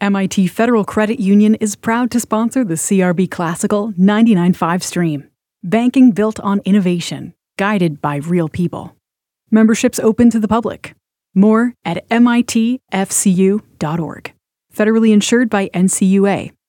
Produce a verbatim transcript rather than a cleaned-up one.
M I T Federal Credit Union is proud to sponsor the C R B Classical ninety-nine point five stream. Banking built on innovation, guided by real people. Membership's open to the public. More at M I T F C U dot org. Federally insured by N C U A.